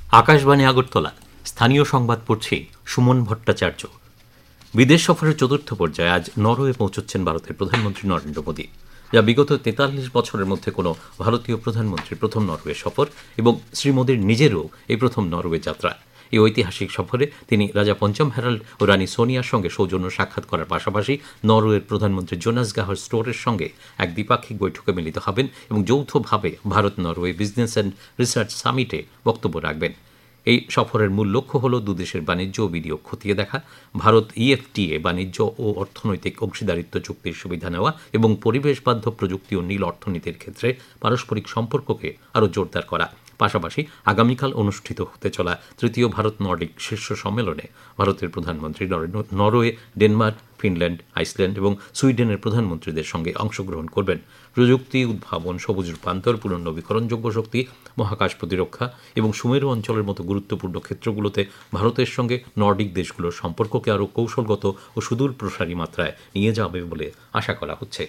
আকাশবাণী আগরতলা স্থানীয় সংবাদ পড়ছি সুমন ভট্টাচার্য। বিদেশ সফরের চতুর্থ পর্যায়ে আজ নরওয়ে পৌঁছচ্ছেন ভারতের প্রধানমন্ত্রী নরেন্দ্র মোদী, যা বিগত ৪৩ বছরের মধ্যে কোনো ভারতীয় প্রধানমন্ত্রীর প্রথম নরওয়ে সফর এবং শ্রী মোদীর নিজেরও এই প্রথম নরওয়ে যাত্রা। এই ঐতিহাসিক সফরে তিনি রাজা পঞ্চম হ্যারাল্ড ও রানী সোনিয়ার সঙ্গে সৌজন্য সাক্ষাৎ করার পাশাপাশি নরওয়ের প্রধানমন্ত্রী জোনাস গাহার স্টোরের সঙ্গে এক দ্বিপাক্ষিক বৈঠকে মিলিত হবেন এবং যৌথভাবে Bharat Norway business and research সামিটে বক্তব্য রাখবেন। এই সফরের মূল লক্ষ্য হল দুদেশের বাণিজ্য ও বিনিয়োগ খতিয়ে দেখা, ভারত ইএফটিএ বাণিজ্য ও অর্থনৈতিক অংশীদারিত্ব চুক্তির সুবিধা নেওয়া এবং পরিবেশ বান্ধব প্রযুক্তি ও নীল অর্থনীতির ক্ষেত্রে পারস্পরিক সম্পর্ককে আরও জোরদার করা। পাশাপাশি আগামীকাল অনুষ্ঠিত হতে চলা তৃতীয় ভারত নর্ডিক শীর্ষ সম্মেলনে ভারতের প্রধানমন্ত্রী নরওয়ে, ডেনমার্ক, ফিনল্যান্ড, আইসল্যান্ড এবং সুইডেনের প্রধানমন্ত্রীদের সঙ্গে অংশগ্রহণ করবেন। প্রযুক্তি, উদ্ভাবন, সবুজ রূপান্তর, পুনর্নবীকরণযোগ্য শক্তি, মহাকাশ প্রতিরক্ষা এবং সুমেরু অঞ্চলের মতো গুরুত্বপূর্ণ ক্ষেত্রগুলোতে ভারতের সঙ্গে নর্ডিক দেশগুলোর সম্পর্ককে আরও কৌশলগত ও সুদূর প্রসারী মাত্রায় নিয়ে যাবে বলে আশা করা হচ্ছে।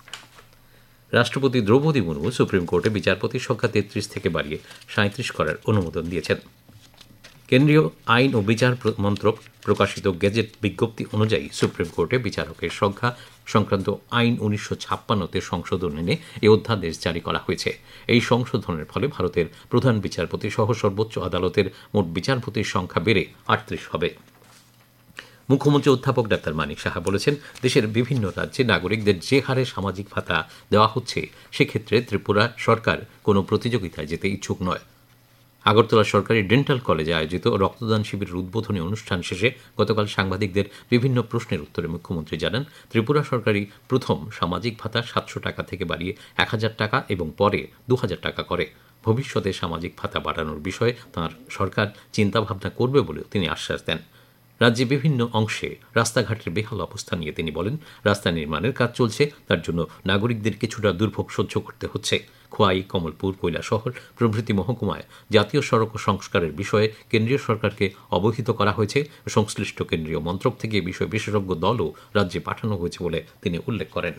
রাষ্ট্রপতি দ্রৌপদী মুর্মু সুপ্রিম কোর্টে বিচারপতির সংখ্যা ৩৩ থেকে বাড়িয়ে ৩৭ করার অনুমোদন দিয়েছেন। কেন্দ্রীয় আইন ও বিচার মন্ত্রক প্রকাশিত গেজেট বিজ্ঞপ্তি অনুযায়ী সুপ্রিম কোর্টে বিচারকের সংখ্যা সংক্রান্ত আইন ১৯৫৬-তে সংশোধন এনে এই অধ্যাদেশ জারি করা হয়েছে। এই সংশোধনের ফলে ভারতের প্রধান বিচারপতি সহ সর্বোচ্চ আদালতের মোট বিচারপতির সংখ্যা বেড়ে ৩৮ হবে। মুখ্যমন্ত্রী অধ্যাপক ডাক্তার মানিক সাহা বলেছেন, দেশের বিভিন্ন রাজ্যে নাগরিকদের যে হারে সামাজিক ভাতা দেওয়া হচ্ছে সেক্ষেত্রে ত্রিপুরা সরকার কোনো প্রতিযোগিতায় যেতে ইচ্ছুক নয়। আগরতলা সরকারি ডেন্টাল কলেজে আয়োজিত রক্তদান শিবিরের উদ্বোধনী অনুষ্ঠান শেষে গতকাল সাংবাদিকদের বিভিন্ন প্রশ্নের উত্তরে মুখ্যমন্ত্রী জানান, ত্রিপুরা সরকারি প্রথম সামাজিক ভাতা ৭০০ টাকা থেকে বাড়িয়ে ১,০০০ টাকা এবং পরে ২,০০০ টাকা করে। ভবিষ্যতে সামাজিক ভাতা বাড়ানোর বিষয়ে তাঁর সরকার চিন্তাভাবনা করবে বলেও তিনি আশ্বাস দেন। রাজ্যে বিভিন্ন অংশে রাস্তাঘাটের বেহাল অবস্থা নিয়ে তিনি বলেন, রাস্তা নির্মাণের কাজ চলছে, তার জন্য নাগরিকদের কিছুটা দুর্ভোগ সহ্য করতে হচ্ছে। খোয়াই, কমলপুর, কৈলাসহর প্রভৃতি মহকুমায় জাতীয় সড়ক সংস্কারের বিষয়ে কেন্দ্রীয় সরকারকে অবহিত করা হয়েছে। সংশ্লিষ্ট কেন্দ্রীয় মন্ত্রক থেকে এ বিষয়ে বিশেষজ্ঞ দলও রাজ্যে পাঠানো হয়েছে বলে তিনি উল্লেখ করেন।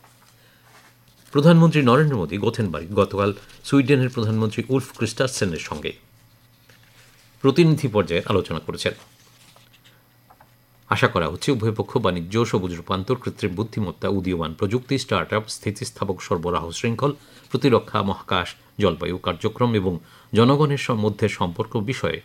প্রধানমন্ত্রী নরেন্দ্র মোদী গোথেনবার্গে গতকাল সুইডেনের প্রধানমন্ত্রী উলফ ক্রিস্টারসেনের সঙ্গে প্রতিনিধি পর্যায়ে আলোচনা করেছেন। আশা করা হচ্ছে উভয় পক্ষ বাণিজ্য, সবুজ রূপান্তর, কৃত্রিম বুদ্ধিমত্তা, উদীয়মান প্রযুক্তি, স্টার্ট আপ, স্থিতিস্থাপক সরবরাহ শৃঙ্খল, প্রতিরক্ষা, মহাকাশ, জলবায়ু কার্যক্রম এবং জনগণের মধ্যে সম্পর্ক বিষয়ে